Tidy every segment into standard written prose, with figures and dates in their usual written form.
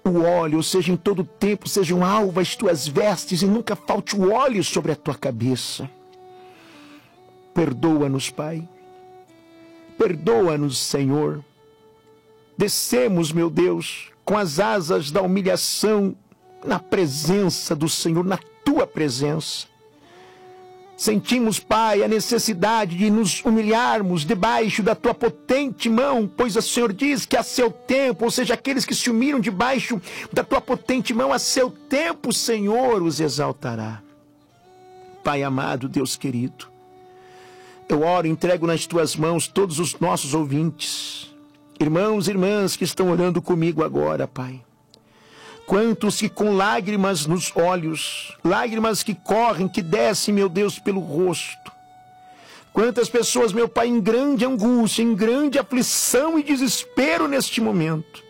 o óleo, ou seja, em todo tempo sejam alvas tuas vestes e nunca falte o óleo sobre a tua cabeça. Perdoa-nos, Pai. Perdoa-nos, Senhor. Descemos, meu Deus, com as asas da humilhação na presença do Senhor, na tua presença. Sentimos, Pai, a necessidade de nos humilharmos debaixo da tua potente mão, pois o Senhor diz que a seu tempo, ou seja, aqueles que se humilham debaixo da tua potente mão, a seu tempo o Senhor os exaltará. Pai amado, Deus querido, eu oro e entrego nas tuas mãos todos os nossos ouvintes, irmãos e irmãs que estão orando comigo agora, Pai. Quantos que com lágrimas nos olhos, lágrimas que correm, que descem, meu Deus, pelo rosto. Quantas pessoas, meu Pai, em grande angústia, em grande aflição e desespero neste momento.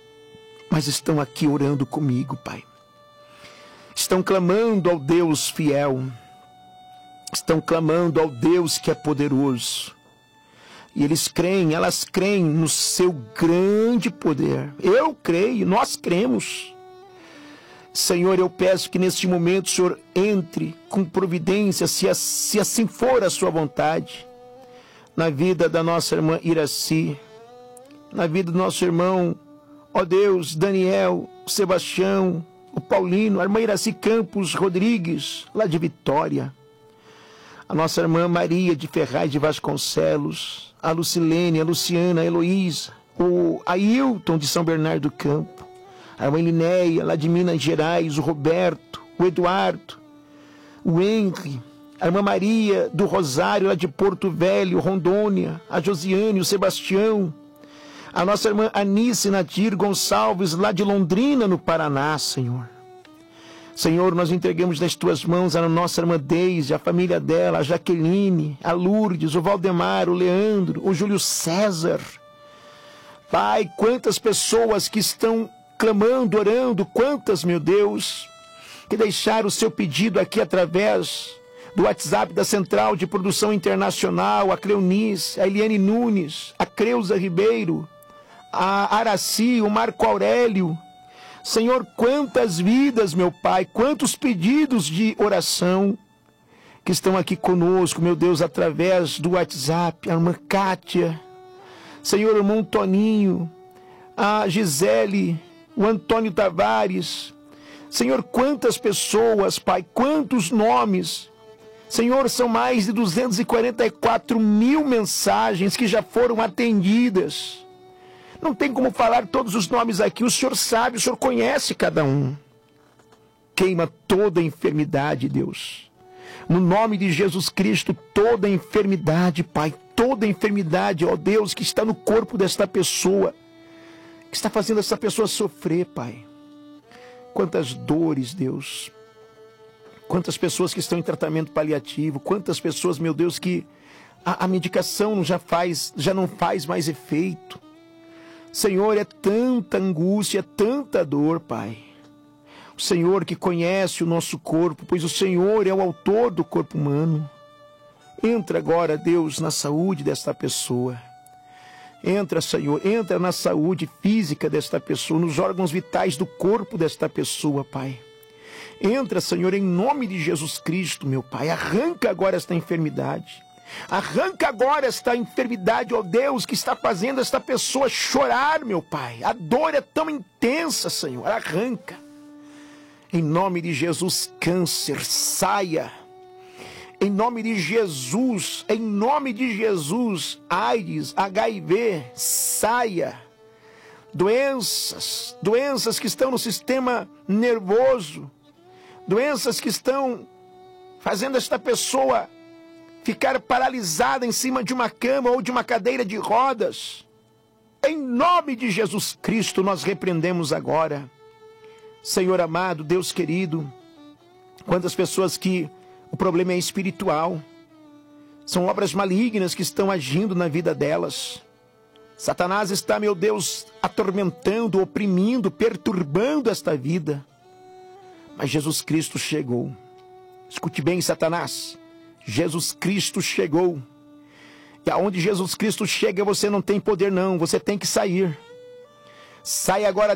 Mas estão aqui orando comigo, Pai. Estão clamando ao Deus fiel. Estão clamando ao Deus que é poderoso. E eles creem, elas creem no seu grande poder. Eu creio, nós cremos. Senhor, eu peço que neste momento o Senhor entre com providência, se assim for a sua vontade, na vida da nossa irmã Iraci, na vida do nosso irmão, ó Deus, Daniel, o Sebastião, o Paulino, a irmã Iraci Campos Rodrigues, lá de Vitória, a nossa irmã Maria de Ferraz de Vasconcelos, a Lucilene, a Luciana, a Heloísa, o Ailton de São Bernardo do Campo, a irmã Linéia, lá de Minas Gerais, o Roberto, o Eduardo, o Henry, a irmã Maria do Rosário, lá de Porto Velho, Rondônia, a Josiane, o Sebastião, a nossa irmã Anice Nadir Gonçalves, lá de Londrina, no Paraná, Senhor. Senhor, nós entregamos nas tuas mãos a nossa irmã Deise, a família dela, a Jaqueline, a Lourdes, o Valdemar, o Leandro, o Júlio César. Pai, quantas pessoas que estão clamando, orando, quantas, meu Deus, que deixaram o seu pedido aqui através do WhatsApp da Central de Produção Internacional, a Cleonice, a Eliane Nunes, a Creuza Ribeiro, a Araci, o Marco Aurélio. Senhor, quantas vidas, meu Pai, quantos pedidos de oração que estão aqui conosco, meu Deus, através do WhatsApp, a irmã Kátia, Senhor, o irmão Toninho, a Gisele, o Antônio Tavares. Senhor, quantas pessoas, Pai, quantos nomes. Senhor, são mais de 244 mil mensagens que já foram atendidas. Não tem como falar todos os nomes aqui, o Senhor sabe, o Senhor conhece cada um. Queima toda enfermidade, Deus. No nome de Jesus Cristo, toda enfermidade, Pai, toda enfermidade, ó Deus, que está no corpo desta pessoa, que está fazendo essa pessoa sofrer, Pai. Quantas dores, Deus. Quantas pessoas que estão em tratamento paliativo. Quantas pessoas, meu Deus, que a medicação já não faz mais efeito. Senhor, é tanta angústia, tanta dor, Pai. O Senhor que conhece o nosso corpo, pois o Senhor é o autor do corpo humano. Entra agora, Deus, na saúde desta pessoa. Entra, Senhor, entra na saúde física desta pessoa, nos órgãos vitais do corpo desta pessoa, Pai. Entra, Senhor, em nome de Jesus Cristo, meu Pai. Arranca agora esta enfermidade. Arranca agora esta enfermidade, ó Deus, que está fazendo esta pessoa chorar, meu Pai. A dor é tão intensa, Senhor. Arranca. Em nome de Jesus, câncer, saia. Em nome de Jesus, AIDS, HIV, saia. Doenças que estão no sistema nervoso, doenças que estão fazendo esta pessoa ficar paralisada em cima de uma cama ou de uma cadeira de rodas. Em nome de Jesus Cristo, nós repreendemos agora. Senhor amado, Deus querido, quantas pessoas que o problema é espiritual. São obras malignas que estão agindo na vida delas. Satanás está, meu Deus, atormentando, oprimindo, perturbando esta vida. Mas Jesus Cristo chegou. Escute bem, Satanás. Jesus Cristo chegou. E aonde Jesus Cristo chega, você não tem poder não. Você tem que sair. Sai agora